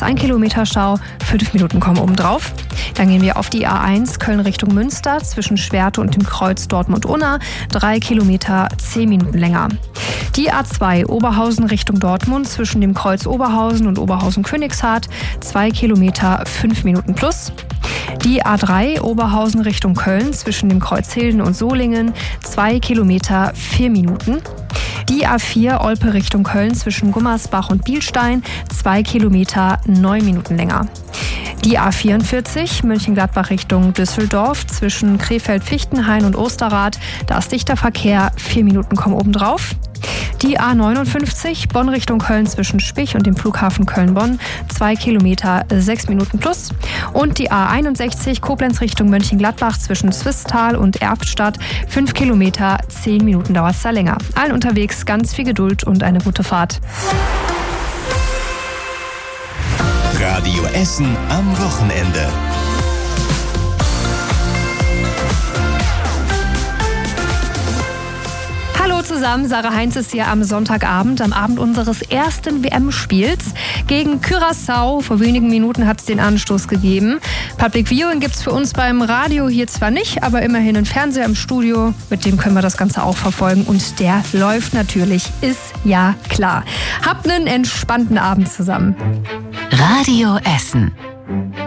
ist 1 Kilometer Stau, 5 Minuten kommen obendrauf. Dann gehen wir auf die A1 Köln Richtung Münster zwischen Schwerte und dem Kreuz Dortmund-Unna, 3 Kilometer, 10 Minuten länger. Die A2 Oberhausen Richtung Dortmund zwischen dem Kreuz Oberhausen und Oberhausen-Königshardt, 2 Kilometer, 5 Minuten plus. Die A3 Oberhausen Richtung Köln zwischen dem Kreuz Hilden und Solingen, 2 Kilometer, 4 Minuten. Die A4 Olpe Richtung Köln zwischen Gummersbach und Bielstein, 2 Kilometer, 9 Minuten länger. Die A44 Mönchengladbach Richtung Düsseldorf zwischen Krefeld-Fichtenhain und Osterrad, da ist dichter Verkehr, 4 Minuten kommen obendrauf. Die A59 Bonn Richtung Köln zwischen Spich und dem Flughafen Köln-Bonn, 2 Kilometer, 6 Minuten plus. Und die A61 Koblenz Richtung Mönchengladbach zwischen Swisttal und Erftstadt, 5 Kilometer, 10 Minuten dauert es da länger. Allen unterwegs ganz viel Geduld und eine gute Fahrt. Radio Essen am Wochenende. Hallo zusammen, Sarah Heinz ist hier am Sonntagabend, am Abend unseres ersten WM-Spiels gegen Curaçao. Vor wenigen Minuten hat es den Anstoß gegeben. Public Viewing gibt es für uns beim Radio hier zwar nicht, aber immerhin einen Fernseher im Studio, mit dem können wir das Ganze auch verfolgen und der läuft natürlich, ist ja klar. Habt einen entspannten Abend zusammen. Radio Essen.